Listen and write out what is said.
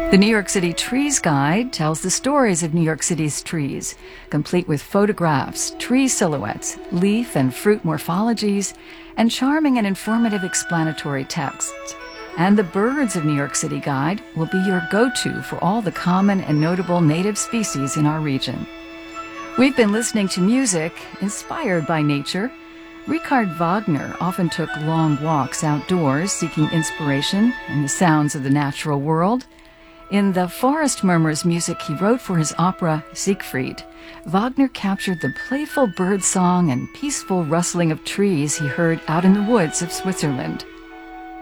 The New York City Trees Guide tells the stories of New York City's trees, complete with photographs, tree silhouettes, leaf and fruit morphologies, and charming and informative explanatory texts. And the Birds of New York City Guide will be your go-to for all the common and notable native species in our region. We've been listening to music inspired by nature. Richard Wagner often took long walks outdoors seeking inspiration in the sounds of the natural world. In the Forest Murmurs music he wrote for his opera Siegfried, Wagner captured the playful bird song and peaceful rustling of trees he heard out in the woods of Switzerland.